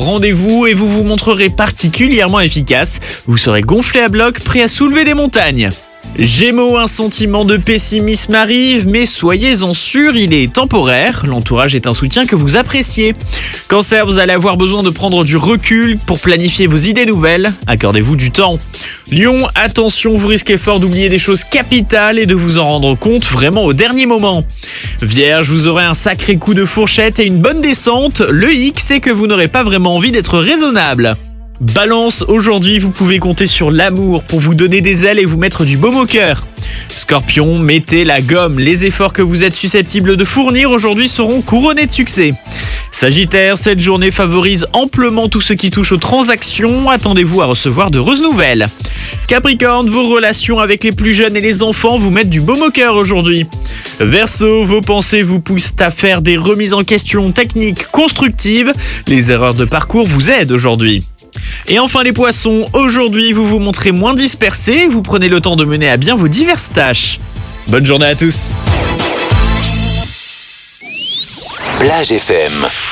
rendez-vous et vous vous montrerez particulièrement efficace. Vous serez gonflé à bloc, prêt à soulever des montagnes. Gémeaux, un sentiment de pessimisme arrive, mais soyez-en sûrs, il est temporaire. L'entourage est un soutien que vous appréciez. Cancer, vous allez avoir besoin de prendre du recul pour planifier vos idées nouvelles. Accordez-vous du temps. Lion, attention, vous risquez fort d'oublier des choses capitales et de vous en rendre compte vraiment au dernier moment. Vierge, vous aurez un sacré coup de fourchette et une bonne descente. Le hic, c'est que vous n'aurez pas vraiment envie d'être raisonnable. Balance, aujourd'hui vous pouvez compter sur l'amour pour vous donner des ailes et vous mettre du baume au cœur. Scorpion, mettez la gomme, les efforts que vous êtes susceptibles de fournir aujourd'hui seront couronnés de succès. Sagittaire, cette journée favorise amplement tout ce qui touche aux transactions, attendez-vous à recevoir d'heureuses nouvelles. Capricorne, vos relations avec les plus jeunes et les enfants vous mettent du baume au cœur aujourd'hui. Verseau, vos pensées vous poussent à faire des remises en question techniques constructives, les erreurs de parcours vous aident aujourd'hui. Et enfin les poissons, aujourd'hui vous vous montrez moins dispersés, vous prenez le temps de mener à bien vos diverses tâches. Bonne journée à tous. Plage FM.